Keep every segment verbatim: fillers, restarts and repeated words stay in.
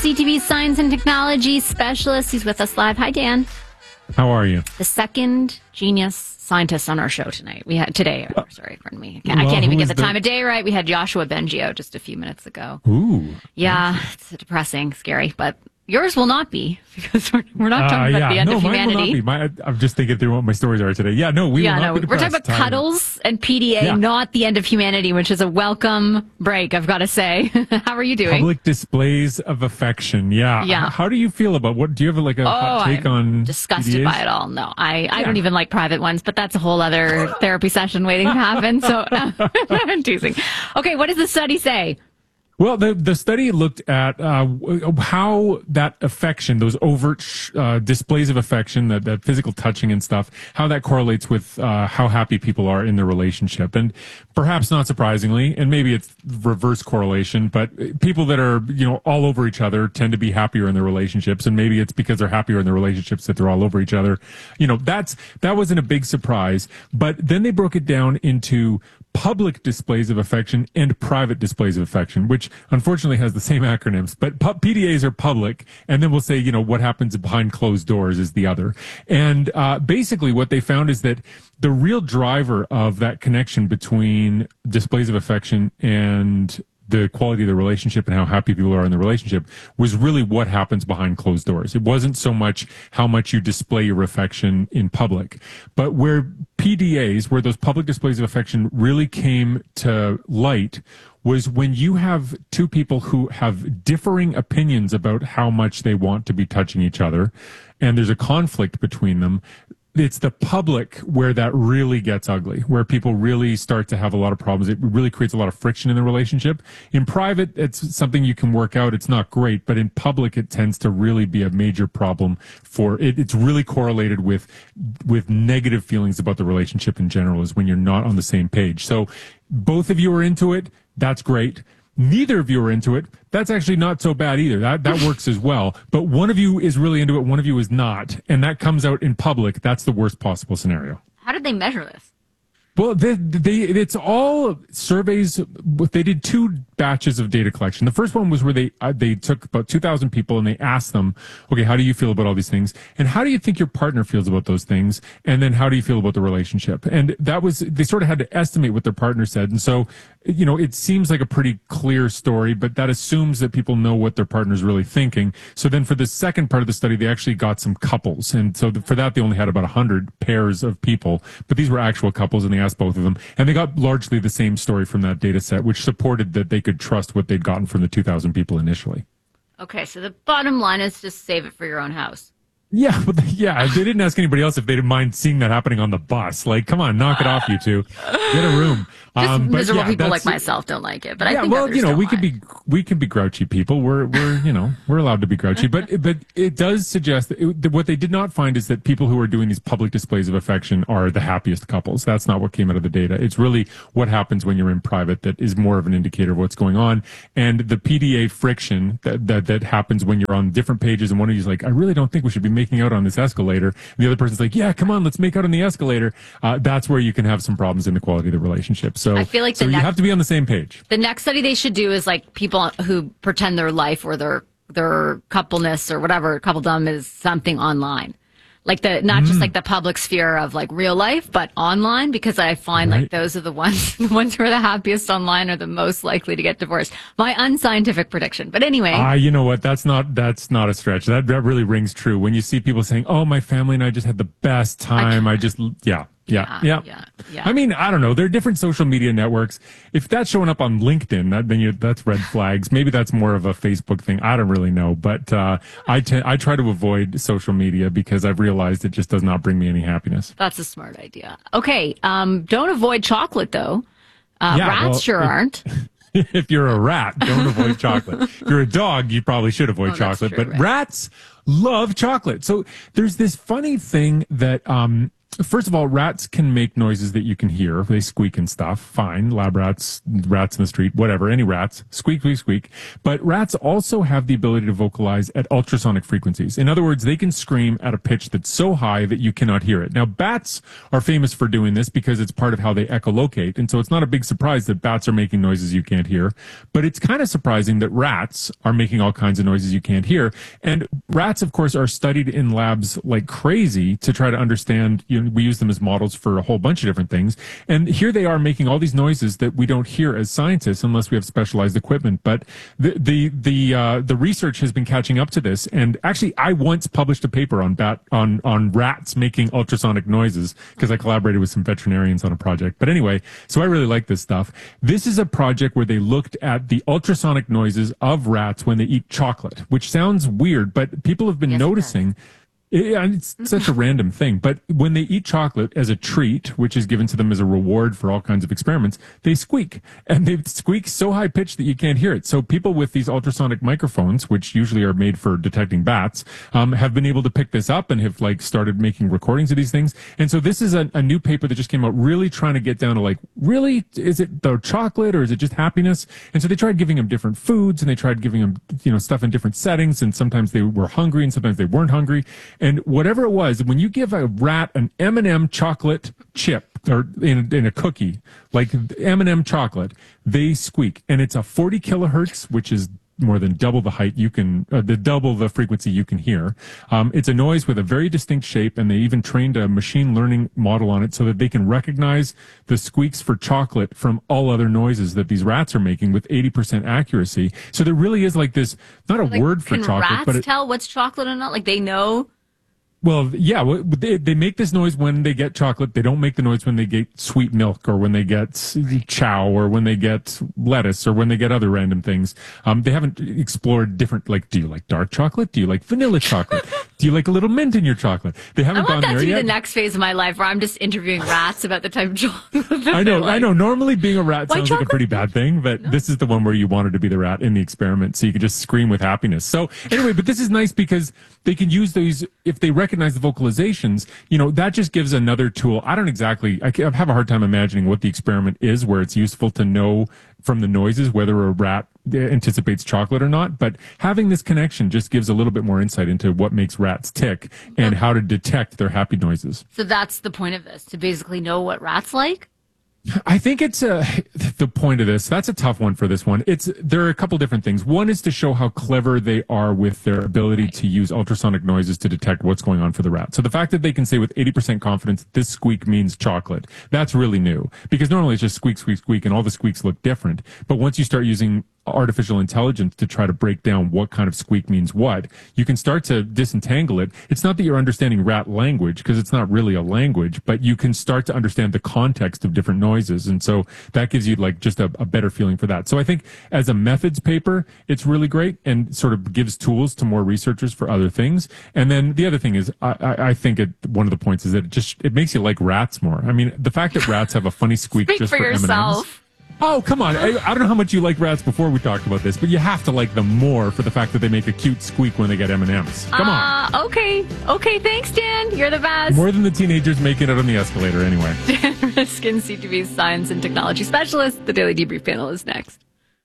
C T V science and technology specialist. He's with us live. Hi, Dan. How are you? The second genius scientist on our show tonight. We had today. Oh, sorry, pardon me. I can't, well, I can't even get the, the time of day right. We had Joshua Bengio just a few minutes ago. Ooh. Yeah, it's depressing, scary, but yours will not be because we're, we're not talking uh, about yeah. the end no, of humanity. Mine will not be. My, I'm just thinking through what my stories are today. Yeah, no, we yeah, will not no, be we're talking about Time. cuddles and P D A, yeah. not the end of humanity, which is a welcome break, I've got to say. How are you doing? Public displays of affection. Yeah. Yeah. How do you feel about what? Do you have like a oh, hot take I'm on disgusted P D As? by it all. No, I, I Yeah. don't even like private ones, but that's a whole other therapy session waiting to happen. So I'm teasing. Okay, what does the study say? Well, the the study looked at uh, how that affection, those overt uh, displays of affection, that, that physical touching and stuff, how that correlates with uh, how happy people are in their relationship. And perhaps not surprisingly, and maybe it's reverse correlation, but people that are, you know, all over each other tend to be happier in their relationships. And maybe it's because they're happier in their relationships that they're all over each other. You know, that's that wasn't a big surprise. But then they broke it down into public displays of affection and private displays of affection, which unfortunately has the same acronyms, but P D As are public. And then we'll say, you know, what happens behind closed doors is the other. And uh, basically what they found is that the real driver of that connection between displays of affection and the quality of the relationship and how happy people are in the relationship was really what happens behind closed doors. It wasn't so much how much you display your affection in public, but where P D As, where those public displays of affection really came to light, was when you have two people who have differing opinions about how much they want to be touching each other, and there's a conflict between them. It's the public where that really gets ugly, where people really start to have a lot of problems. It really creates a lot of friction in the relationship. In private, it's something you can work out. It's not great, but in public, it tends to really be a major problem for it. It's really correlated with, with negative feelings about the relationship in general, is when you're not on the same page. So both of you are into it. That's great. Neither of you are into it. That's actually not so bad either. That that works as well. But one of you is really into it, one of you is not, and that comes out in public. That's the worst possible scenario. How did they measure this? Well, they, they, it's all surveys. They did two batches of data collection. The first one was where they uh, they took about two thousand people and they asked them, okay, how do you feel about all these things? And how do you think your partner feels about those things? And then how do you feel about the relationship? And that was, they sort of had to estimate what their partner said. And so, you know, it seems like a pretty clear story, but that assumes that people know what their partner's really thinking. So then for the second part of the study, they actually got some couples. And so for that, they only had about one hundred pairs of people, but these were actual couples, and they asked both of them. And they got largely the same story from that data set, which supported that they could trust what they'd gotten from the two thousand people initially. Okay, so the bottom line is just save it for your own house. Yeah, but yeah, they didn't ask anybody else if they didn't mind seeing that happening on the bus. Like, come on, knock it off, you two. Get a room. Just Um, but miserable yeah, people that's- like myself don't like it, but I yeah, think well, others you know, don't we could mind. be we can be grouchy people. We're we're you know we're allowed to be grouchy, but but it does suggest that it, that what they did not find is that people who are doing these public displays of affection are the happiest couples. That's not what came out of the data. It's really what happens when you're in private that is more of an indicator of what's going on, and the P D A friction that that that happens when you're on different pages, and one of you's like, I really don't think we should be making out on this escalator, and the other person's like, yeah, come on, let's make out on the escalator. Uh, that's where you can have some problems in the quality of the relationship. So I feel like so the you next- have to be on the same page. The next study they should do is like people who pretend their life or their their coupleness or whatever coupledom is something online, like the not Mm. just like the public sphere of like real life, but online. Because I find Right. like those are the ones the ones who are the happiest online are the most likely to get divorced. My unscientific prediction, but anyway. Ah, you know what? That's not that's not a stretch. That that really rings true when you see people saying, "Oh, my family and I just had the best time." I, just yeah. Yeah, yeah, yeah, yeah. I mean, I don't know. There are different social media networks. If that's showing up on LinkedIn, that, then you, that's red flags. Maybe that's more of a Facebook thing. I don't really know. But uh, I, t- I try to avoid social media because I've realized it just does not bring me any happiness. That's a smart idea. Okay, um, don't avoid chocolate though. Uh, Yeah, rats well, sure if- aren't. If you're a rat, don't avoid chocolate. If you're a dog, you probably should avoid Oh, that's chocolate. true, but right. rats love chocolate. So there's this funny thing that um, First of all, rats can make noises that you can hear. They squeak and stuff. Fine. Lab rats, rats in the street, whatever, any rats. Squeak, squeak, squeak. But rats also have the ability to vocalize at ultrasonic frequencies. In other words, they can scream at a pitch that's so high that you cannot hear it. Now, bats are famous for doing this because it's part of how they echolocate. And so it's not a big surprise that bats are making noises you can't hear. But it's kind of surprising that rats are making all kinds of noises you can't hear. And rats, of course, are studied in labs like crazy to try to understand, you know, we use them as models for a whole bunch of different things. And here they are making all these noises that we don't hear as scientists unless we have specialized equipment. But the, the, the, uh, the research has been catching up to this. And actually, I once published a paper on bat, on, on rats making ultrasonic noises because I collaborated with some veterinarians on a project. But anyway, so I really like this stuff. This is a project where they looked at the ultrasonic noises of rats when they eat chocolate, which sounds weird, but people have been Yes, it noticing. Yeah, it's such a random thing. But when they eat chocolate as a treat, which is given to them as a reward for all kinds of experiments, they squeak. And they squeak so high pitched that you can't hear it. So people with these ultrasonic microphones, which usually are made for detecting bats, um, have been able to pick this up and have like started making recordings of these things. And so this is a, a new paper that just came out really trying to get down to like, really, is it the chocolate or is it just happiness? And so they tried giving them different foods and they tried giving them, you know, stuff in different settings. And sometimes they were hungry and sometimes they weren't hungry. And whatever it was, when you give a rat an M and M chocolate chip or in, in a cookie, like M and M chocolate, they squeak. And it's a forty kilohertz, which is more than double the height you can, uh, the double the frequency you can hear. Um, it's a noise with a very distinct shape, and they even trained a machine learning model on it so that they can recognize the squeaks for chocolate from all other noises that these rats are making with eighty percent accuracy. So there really is like this, not a Like, word for can chocolate, rats but it, tell what's chocolate or not? Like they know. well, yeah, well, they, they make this noise when they get chocolate. They don't make the noise when they get sweet milk or when they get chow or when they get lettuce or when they get other random things. Um, they haven't explored different, like, do you like dark chocolate? Do you like vanilla chocolate? Do you like a little mint in your chocolate? They haven't I gone want that there to be yet. the next phase of my life where I'm just interviewing rats about the type of chocolate. that I they know, like. I know. Normally being a rat White sounds like a chocolate? pretty bad thing, but this is the one where you wanted to be the rat in the experiment, so you could just scream with happiness. So anyway, but this is nice because they can use these, if they recognize the vocalizations, you know, that just gives another tool. I don't exactly, I ca- I have a hard time imagining what the experiment is where it's useful to know from the noises whether a rat anticipates chocolate or not, but having this connection just gives a little bit more insight into what makes rats tick and how to detect their happy noises. So that's the point of this, to basically know what rats like? I think it's uh, the point of this. That's a tough one for this one. It's there are a couple different things. One is to show how clever they are with their ability to use ultrasonic noises to detect what's going on for the rat. So the fact that they can say with eighty percent confidence this squeak means chocolate, that's really new because normally it's just squeak, squeak, squeak, and all the squeaks look different. But once you start using artificial intelligence to try to break down what kind of squeak means what, you can start to disentangle it. It's not that you're understanding rat language because it's not really a language, but you can start to understand the context of different noises. And so that gives you like just a, a better feeling for that. So I think as a methods paper, it's really great and sort of gives tools to more researchers for other things. And then the other thing is I, I, I think it, one of the points is that it just, it makes you like rats more. I mean, the fact that rats have a funny squeak Speak just for for M and M's. yourself. Oh, come on. I, I don't know how much you like rats before we talked about this, but you have to like them more for the fact that they make a cute squeak when they get M and M's. Come on. Uh, okay. Okay, thanks, Dan. You're the best. More than the teenagers making it on the escalator anyway. Dan Riskin, C T V's science and technology specialist. The Daily Debrief panel is next.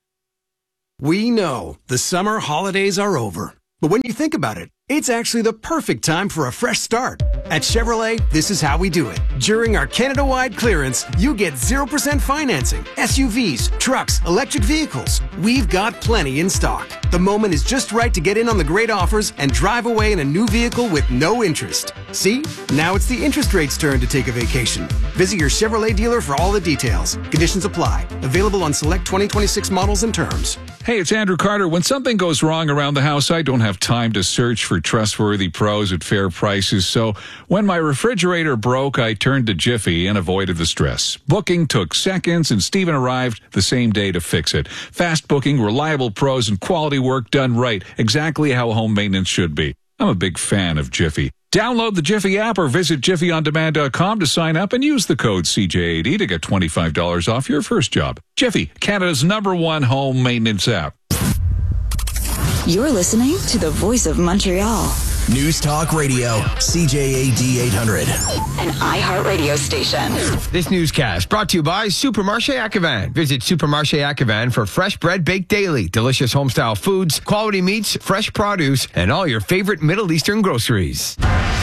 We know the summer holidays are over. But when you think about it, it's actually the perfect time for a fresh start. At Chevrolet, this is how we do it. During our Canada-wide clearance, you get zero percent financing, S U Vs, trucks, electric vehicles. We've got plenty in stock. The moment is just right to get in on the great offers and drive away in a new vehicle with no interest. See? Now it's the interest rate's turn to take a vacation. Visit your Chevrolet dealer for all the details. Conditions apply. Available on select twenty twenty-six models and terms. Hey, it's Andrew Carter. When something goes wrong around the house, I don't have time to search for trustworthy pros at fair prices. So when my refrigerator broke, I turned to Jiffy and avoided the stress. Booking took seconds, and Steven arrived the same day to fix it. Fast booking, reliable pros, and quality work done right. Exactly how home maintenance should be. I'm a big fan of Jiffy. Download the Jiffy app or visit jiffy on demand dot com to sign up and use the code C J eighty to get twenty-five dollars off your first job. Jiffy, Canada's number one home maintenance app. You're listening to the Voice of Montreal, News Talk Radio, C J A D eight hundred. An iHeartRadio station. This newscast brought to you by Supermarché Acquevin. Visit Supermarché Acquevin for fresh bread baked daily, delicious homestyle foods, quality meats, fresh produce, and all your favorite Middle Eastern groceries.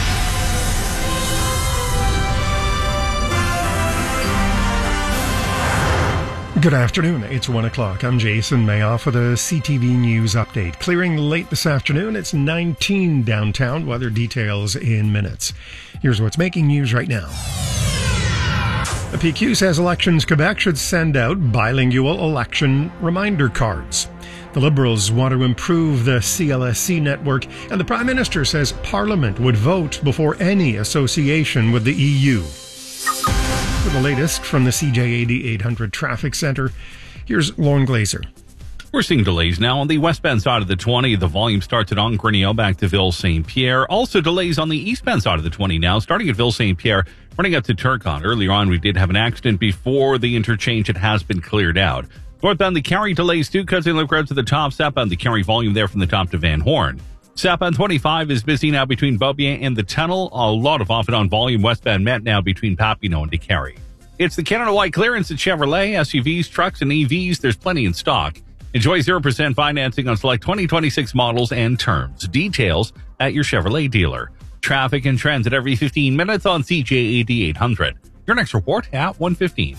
Good afternoon. It's one o'clock. I'm Jason Mayoff with a C T V News update. Clearing late this afternoon. It's nineteen downtown. Weather details in minutes. Here's what's making news right now. The P Q says Elections Quebec should send out bilingual election reminder cards. The Liberals want to improve the C L S C network, and the Prime Minister says Parliament would vote before any association with the E U. For the latest from the C J A D eight hundred Traffic Center, here's Lauren Glazer. We're seeing delays now on the westbound side of the twenty. The volume starts at Ongrenio back to Ville Saint Pierre. Also delays on the eastbound side of the twenty now, starting at Ville Saint Pierre, running up to Turcotte. Earlier on, we did have an accident before the interchange. It has been cleared out. Northbound, the Carrie delays too, cutting the road to the top. Southbound, the Carrie volume there from the top to Van Horn. Southbound twenty-five is busy now between Beaubien and the Tunnel. A lot of off and on volume westbound met now between Papineau and DeCarry. It's the Canada-wide clearance at Chevrolet, S U Vs, trucks, and E Vs. There's plenty in stock. Enjoy zero percent financing on select twenty twenty-six models and terms. Details at your Chevrolet dealer. Traffic and trends at every fifteen minutes on C J A D eight hundred. Your next report at one fifteen.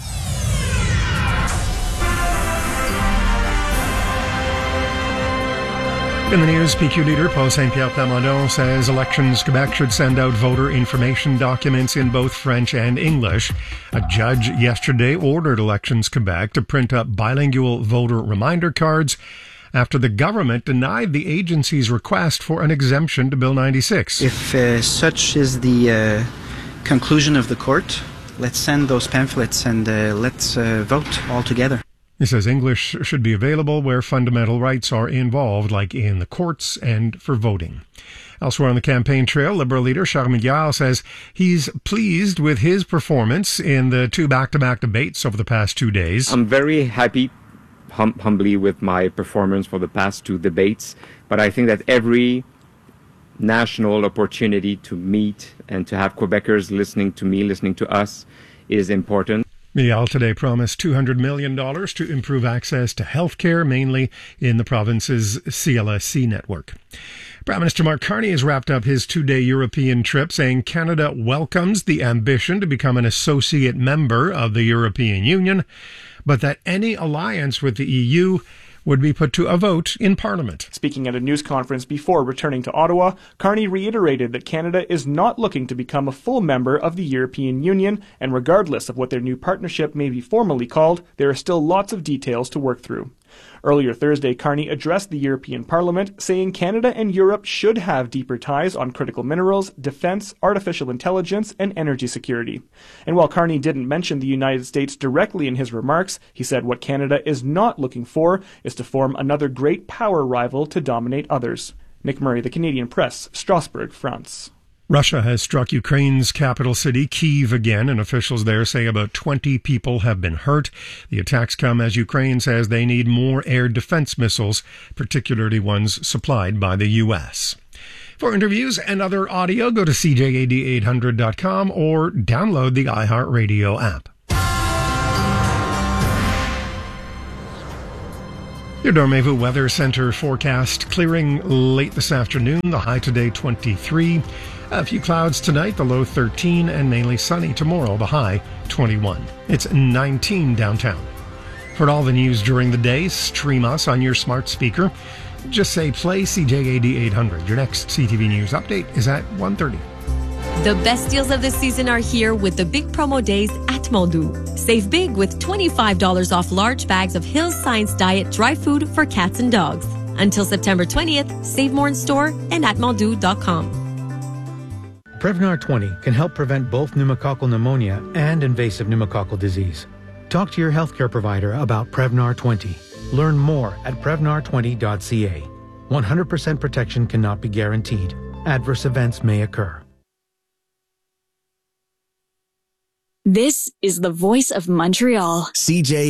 In the news, P Q leader Paul Saint-Pierre Plamondon says Elections Quebec should send out voter information documents in both French and English. A judge yesterday ordered Elections Quebec to print up bilingual voter reminder cards after the government denied the agency's request for an exemption to Bill ninety-six. If uh, such is the uh, conclusion of the court, let's send those pamphlets and uh, let's uh, vote all together. He says English should be available where fundamental rights are involved, like in the courts and for voting. Elsewhere on the campaign trail, Liberal leader Charles Milliard says he's pleased with his performance in the two back-to-back debates over the past two days. I'm very happy, hum- humbly, with my performance for the past two debates, but I think that every national opportunity to meet and to have Quebecers listening to me, listening to us, is important. Milliard today promised two hundred million dollars to improve access to health care, mainly in the province's C L S C network. Prime Minister Mark Carney has wrapped up his two-day European trip, saying Canada welcomes the ambition to become an associate member of the European Union, but that any alliance with the E U would be put to a vote in Parliament. Speaking at a news conference before returning to Ottawa, Carney reiterated that Canada is not looking to become a full member of the European Union, and regardless of what their new partnership may be formally called, there are still lots of details to work through. Earlier Thursday, Carney addressed the European Parliament, saying Canada and Europe should have deeper ties on critical minerals, defense, artificial intelligence, and energy security. And while Carney didn't mention the United States directly in his remarks, he said what Canada is not looking for is to form another great power rival to dominate others. Nick Murray, The Canadian Press, Strasbourg, France. Russia has struck Ukraine's capital city, Kyiv, again, and officials there say about twenty people have been hurt. The attacks come as Ukraine says they need more air defense missiles, particularly ones supplied by the U S. For interviews and other audio, go to C J A D eight hundred dot com or download the iHeartRadio app. Your Dormevu Weather Center forecast clearing late this afternoon. The high today twenty-three. A few clouds tonight, the low thirteen, and mainly sunny tomorrow, the high twenty-one. It's nineteen downtown. For all the news during the day, stream us on your smart speaker. Just say play C J A D eight hundred. Your next C T V News update is at one thirty. The best deals of the season are here with the big promo days at Moldou. Save big with twenty-five dollars off large bags of Hill's Science Diet dry food for cats and dogs. Until September twentieth, save more in store and at moldou dot com. Prevnar twenty can help prevent both pneumococcal pneumonia and invasive pneumococcal disease. Talk to your healthcare provider about Prevnar twenty. Learn more at prevnar twenty dot c a. one hundred percent protection cannot be guaranteed. Adverse events may occur. This is the voice of Montreal. C J